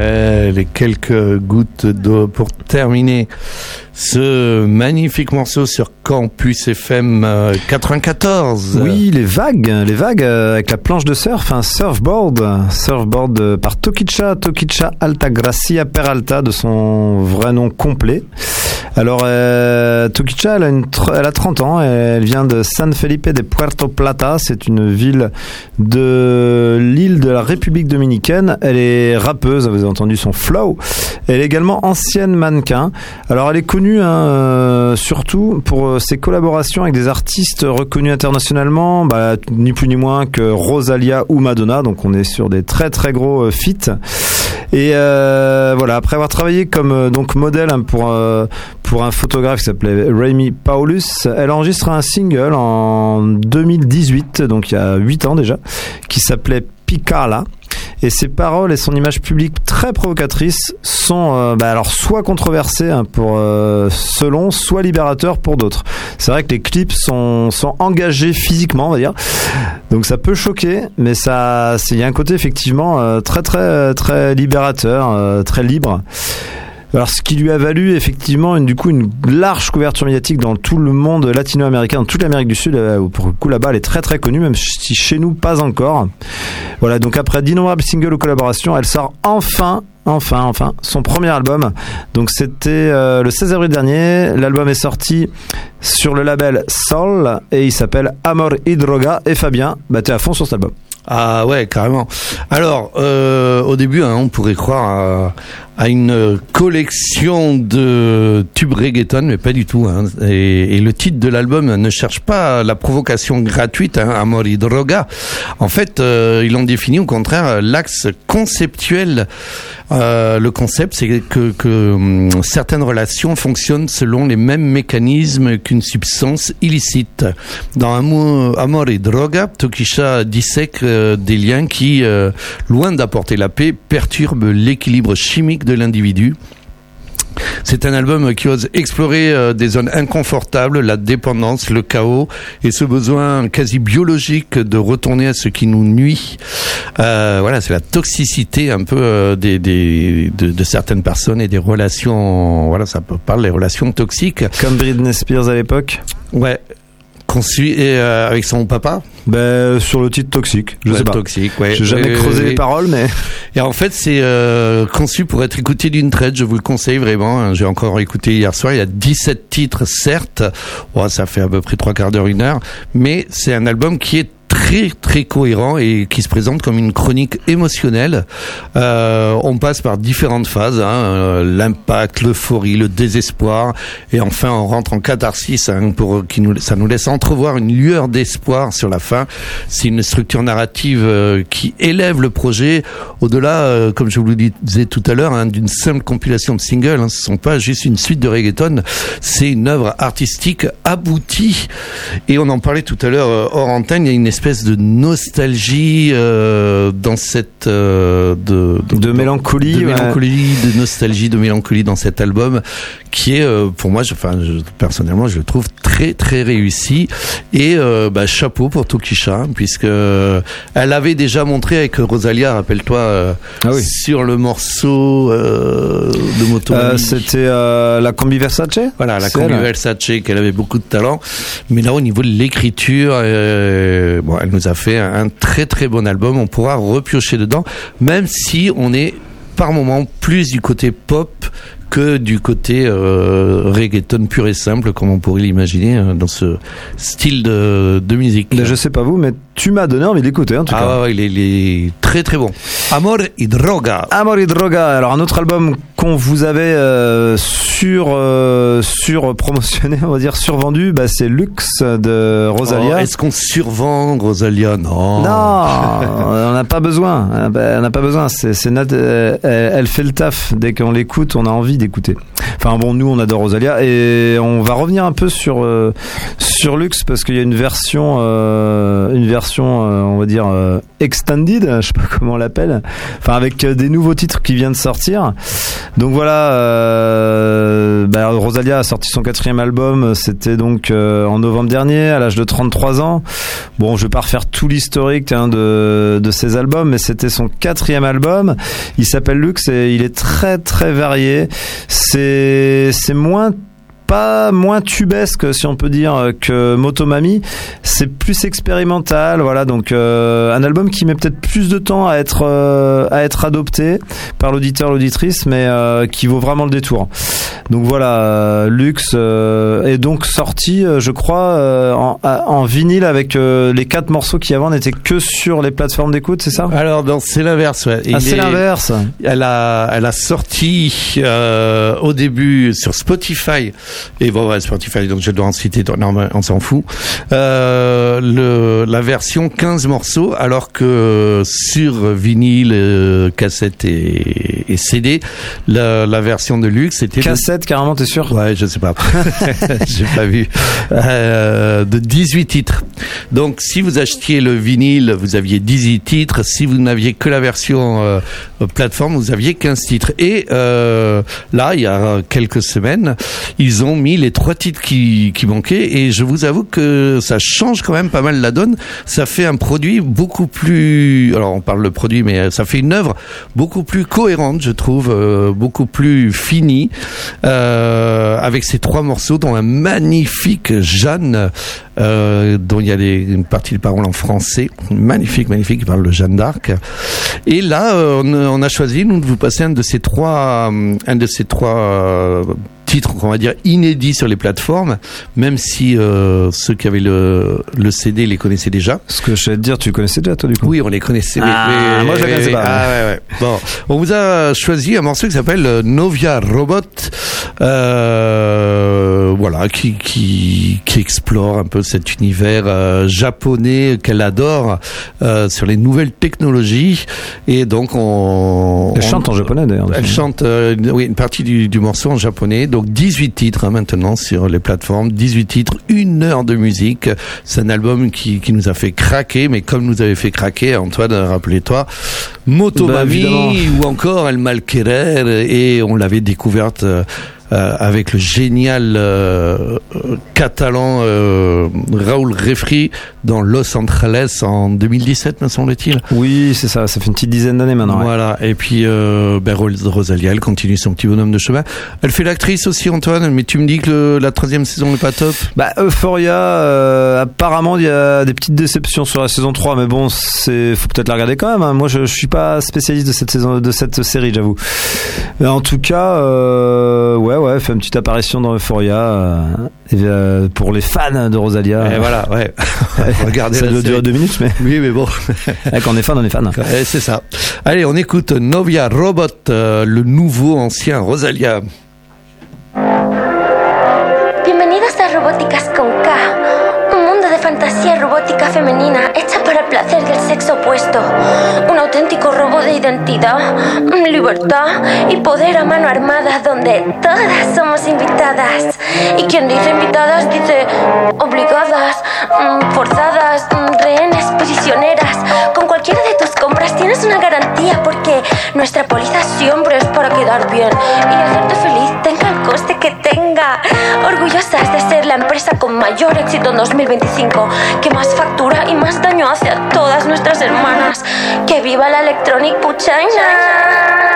Ouais, les quelques gouttes d'eau pour terminer ce magnifique morceau sur Campus FM 94. Oui, les vagues avec la planche de surf, un surfboard par Toquicha Altagracia Peralta, de son vrai nom complet. Alors, Toquicha, elle a 30 ans, elle vient de San Felipe de Puerto Plata, c'est une ville de l'île de la République dominicaine. Elle est rappeuse, vous avez entendu son flow. Elle est également ancienne mannequin. Alors, elle est connue surtout pour ses collaborations avec des artistes reconnus internationalement, ni plus ni moins que Rosalia ou Madonna, donc on est sur des très très gros feats. Et voilà, après avoir travaillé comme donc modèle pour un photographe qui s'appelait Remy Paulus, elle enregistra un single en 2018, donc il y a 8 ans déjà, qui s'appelait Picala. Et ses paroles et son image publique très provocatrice sont alors soit controversées selon, soit libérateurs pour d'autres. C'est vrai que les clips sont engagés physiquement, on va dire. Donc ça peut choquer, mais il y a un côté effectivement très très très libérateur, très libre. Alors, ce qui lui a valu effectivement une large couverture médiatique dans tout le monde latino-américain, dans toute l'Amérique du Sud. Pour le coup, là-bas, elle est très très connue, même si chez nous, pas encore. Voilà, donc après d'innombrables singles ou collaborations, elle sort enfin son premier album. Donc c'était le 16 avril dernier. L'album est sorti sur le label Sol et il s'appelle Amor y Droga. Et Fabien, t'es à fond sur cet album. Ah ouais, carrément. Alors, au début, on pourrait croire à une collection de tubes reggaeton, mais pas du tout. Et le titre de l'album ne cherche pas la provocation gratuite, Amor y Droga. En fait, ils l'ont défini au contraire l'axe conceptuel. Le concept, c'est que certaines relations fonctionnent selon les mêmes mécanismes qu'une substance illicite. Dans un mot Amor y Droga, Toquicha dissèque des liens qui, loin d'apporter la paix, perturbent l'équilibre chimique de l'individu. C'est un album qui ose explorer des zones inconfortables, la dépendance, le chaos et ce besoin quasi biologique de retourner à ce qui nous nuit. Voilà, c'est la toxicité un peu de certaines personnes et des relations. Voilà, ça parle des relations toxiques. Comme Britney Spears à l'époque. Ouais. Conçu avec son papa. Sur le titre Toxique, je sais pas. Toxique, ouais. J'ai jamais creusé les paroles, mais. Et en fait, c'est conçu pour être écouté d'une traite. Je vous le conseille vraiment. J'ai encore écouté hier soir. Il y a 17 titres, certes. Ça fait à peu près 3/4 d'heure, 1 heure. Mais c'est un album qui est très très cohérent et qui se présente comme une chronique émotionnelle. On passe par différentes phases, l'impact, l'euphorie, le désespoir, et enfin on rentre en catharsis ça nous laisse entrevoir une lueur d'espoir sur la fin. C'est une structure narrative qui élève le projet au-delà, comme je vous le disais tout à l'heure, d'une simple compilation de singles. Ce sont pas juste une suite de reggaeton, c'est une œuvre artistique aboutie. Et on en parlait tout à l'heure hors antenne, il y a une espèce de nostalgie dans cette de mélancolie, de nostalgie, de mélancolie dans cet album qui est pour moi, personnellement, je le trouve très très réussi. Et chapeau pour Toquicha, puisque elle avait déjà montré avec Rosalia, rappelle-toi, sur le morceau de Moto. C'était la Combi Versace. Voilà, la Combi Versace, qu'elle avait beaucoup de talent. Mais là, au niveau de l'écriture, elle nous a fait un très très bon album. On pourra repiocher dedans, même si on est par moments plus du côté pop que du côté reggaeton pur et simple, comme on pourrait l'imaginer dans ce style de musique. Je sais pas vous, mais tu m'as donné envie d'écouter en tout cas. Il est très très bon. Amor y Droga. Amor y Droga. Alors un autre album qu'on vous avait promotionné, on va dire survendu, c'est Lux de Rosalia. Est-ce qu'on survend Rosalia? Non, on n'a pas besoin. On n'a pas besoin. Elle fait le taf. Dès qu'on l'écoute, on a envie envie d'écouter. Enfin bon, nous on adore Rosalia et on va revenir un peu sur Lux parce qu'il y a une version on va dire extended, je sais pas comment on l'appelle, enfin avec des nouveaux titres qui viennent de sortir. Donc voilà, Rosalia a sorti son 4e album, c'était donc en novembre dernier, à l'âge de 33 ans. Bon, je vais pas refaire tout l'historique de ses albums, mais c'était son 4e album. Il s'appelle Lux et il est très très varié. C'est moins tubesque, si on peut dire, que Motomami. C'est plus expérimental, voilà. Donc un album qui met peut-être plus de temps à être adopté par l'auditeur, l'auditrice, mais qui vaut vraiment le détour. Donc voilà, Lux est donc sorti, je crois, en vinyle avec les 4 morceaux qui avant n'étaient que sur les plateformes d'écoute, c'est ça ? Alors non, c'est l'inverse. Ouais. C'est l'inverse. Elle a sorti au début sur Spotify. Et bon, ouais, Spotify, donc je dois en citer, non, on s'en fout. La version 15 morceaux, alors que sur vinyle, cassette et CD, la version de Lux était cassette, carrément, t'es sûr ? Ouais, je sais pas. J'ai pas vu. De 18 titres. Donc, si vous achetiez le vinyle, vous aviez 18 titres. Si vous n'aviez que la version plateforme, vous aviez 15 titres. Et là, il y a quelques semaines, ils ont mis les 3 titres qui manquaient et je vous avoue que ça change quand même pas mal la donne. Ça fait un produit beaucoup plus, alors on parle de produit, mais ça fait une œuvre beaucoup plus cohérente, je trouve, beaucoup plus finie, avec ces 3 morceaux dont un magnifique Jeanne, dont il y a une partie de paroles en français, magnifique, qui parle de Jeanne d'Arc. Et là, on a choisi, nous, de vous passer un de ces trois titres, on va dire, inédits sur les plateformes, même si ceux qui avaient le CD les connaissaient déjà. Ce que je vais te dire, tu connaissais déjà, toi, du coup ? Oui, on les connaissait. Mais moi, je les connaissais pas. Ah, ouais. Bon, on vous a choisi un morceau qui s'appelle Novia Robot, voilà, qui explore un peu cet univers japonais qu'elle adore, sur les nouvelles technologies. Et donc, elle chante en japonais, d'ailleurs. Elle chante, oui, une partie du morceau en japonais. Donc 18 titres maintenant sur les plateformes, 18 titres, 1 heure de musique. C'est un album qui nous a fait craquer, mais comme nous avait fait craquer, Antoine, rappelez-toi, Motomami ou encore El Malquerer, et on l'avait découverte avec le génial catalan Raúl Refri dans Los Angeles en 2017, me semble-t-il. Oui, c'est ça, ça fait une petite dizaine d'années maintenant. Voilà, ouais. Et puis Rosalia, elle continue son petit bonhomme de chemin. Elle fait l'actrice aussi, Antoine, mais tu me dis que la 3e saison n'est pas top. Euphoria, apparemment il y a des petites déceptions sur la saison 3, mais bon, faut peut-être la regarder quand même, hein. Moi je suis pas spécialiste de cette série, j'avoue. Mais en tout cas, ouais, fait une petite apparition dans Euphoria pour les fans de Rosalia. Et voilà, ouais. Regardez, ça doit durer 2 minutes, mais oui, mais bon. Quand on est fan, on est fan. C'est ça. Allez, on écoute Novia Robot, le nouveau ancien Rosalia. Bienvenidos a Robóticas con K, un mundo de fantasía robótica femenina hecha para el placer del sexo opuesto. Un auténtico robo de identidad, libertad y poder a mano armada donde todas somos invitadas. Y quien dice invitadas dice obligadas, forzadas, rehenes, prisioneras. Con cualquiera de tus compras tienes una garantía porque nuestra póliza siempre es para quedar bien y hacerte feliz, tenga el coste que tenga. Orgullosas de ser la empresa con mayor éxito en 2025, que más factura y más daño hace a todas nuestras hermanas. ¡Que viva la Electronic Puchaina!